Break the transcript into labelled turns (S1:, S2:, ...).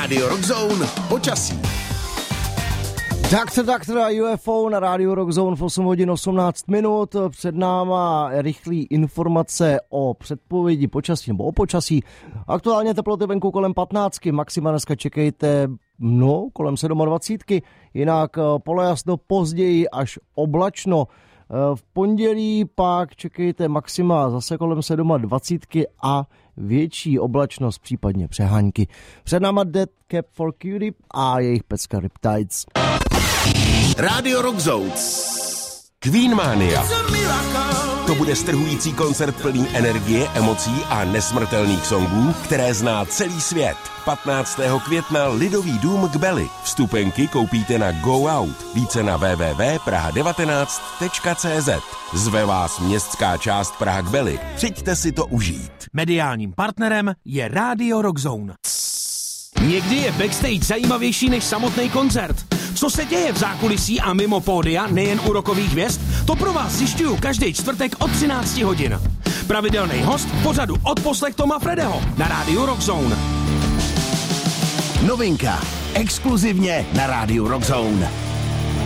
S1: Radio Rockzone počasí.
S2: Dr. a UFO na rádiu Rockzone v 8 hodin 18 minut. Před náma rychlý informace o předpovědi počasí nebo o počasí. Aktuálně teploty venku kolem 15, maxima dneska čekejte kolem 27, jinak polojasno, později až oblačno. V pondělí pak čekejte maxima zase kolem 27 a větší oblačnost, případně přehánky. Před náma Dead Cap for Cutie a jejich pecka Riptides.
S1: Radio Rockzone.
S3: Queen Mania. To bude strhující koncert plný energie, emocí a nesmrtelných songů, které zná celý svět. 15. května Lidový dům Kbely. Vstupenky koupíte na Go Out. Více na www.praha19.cz. Zve vás městská část Praha Kbely. Přijďte si to užít.
S4: Mediálním partnerem je Radio Rockzone. Někdy je backstage zajímavější než samotný koncert. Co se děje v zákulisí a mimo pódia, nejen u rockových hvězd, to pro vás zjišťuju každý čtvrtek od 13 hodin. Pravidelný host v pořadu Odposlech Toma Fredeho na rádiu Rockzone.
S1: Novinka. Exkluzivně na rádiu Rockzone.